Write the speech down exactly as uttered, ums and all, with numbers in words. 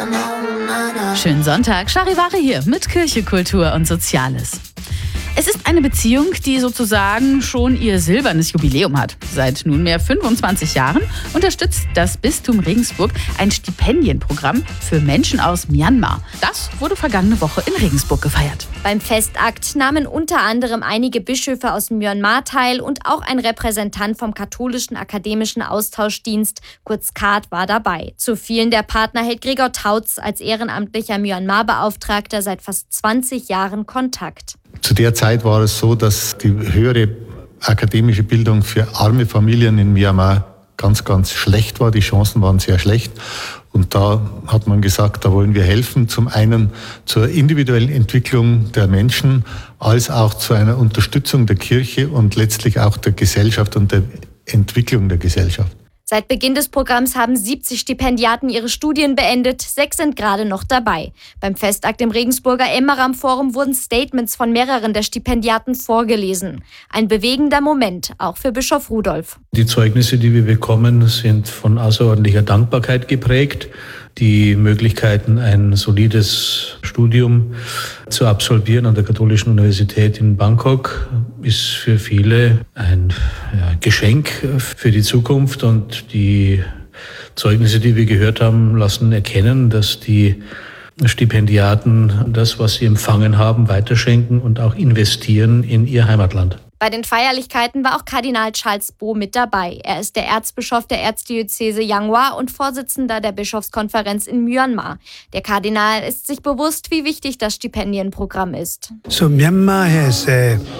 Schönen Sonntag, Charivari hier mit Kirche, Kultur und Soziales. Es ist eine Beziehung, die sozusagen schon ihr silbernes Jubiläum hat. Seit nunmehr fünfundzwanzig Jahren unterstützt das Bistum Regensburg ein Stipendienprogramm für Menschen aus Myanmar. Das wurde vergangene Woche in Regensburg gefeiert. Beim Festakt nahmen unter anderem einige Bischöfe aus Myanmar teil und auch ein Repräsentant vom katholischen akademischen Austauschdienst, kurz K A D, war dabei. Zu vielen der Partner hält Gregor Tautz als ehrenamtlicher Myanmar-Beauftragter seit fast zwanzig Jahren Kontakt. Zu der Zeit war es so, dass die höhere akademische Bildung für arme Familien in Myanmar ganz, ganz schlecht war. Die Chancen waren sehr schlecht. Und da hat man gesagt, da wollen wir helfen. Zum einen zur individuellen Entwicklung der Menschen, als auch zu einer Unterstützung der Kirche und letztlich auch der Gesellschaft und der Entwicklung der Gesellschaft. Seit Beginn des Programms haben siebzig Stipendiaten ihre Studien beendet, sechs sind gerade noch dabei. Beim Festakt im Regensburger Emmeram-Forum wurden Statements von mehreren der Stipendiaten vorgelesen. Ein bewegender Moment, auch für Bischof Rudolph. Die Zeugnisse, die wir bekommen, sind von außerordentlicher Dankbarkeit geprägt. Die Möglichkeiten, ein solides Studium zu absolvieren an der Katholischen Universität in Bangkok, ist für viele ein ja, Geschenk für die Zukunft. Und die Zeugnisse, die wir gehört haben, lassen erkennen, dass die Stipendiaten das, was sie empfangen haben, weiterschenken und auch investieren in ihr Heimatland. Bei den Feierlichkeiten war auch Kardinal Charles Bo mit dabei. Er ist der Erzbischof der Erzdiözese Yanghua und Vorsitzender der Bischofskonferenz in Myanmar. Der Kardinal ist sich bewusst, wie wichtig das Stipendienprogramm ist. So Myanmar has a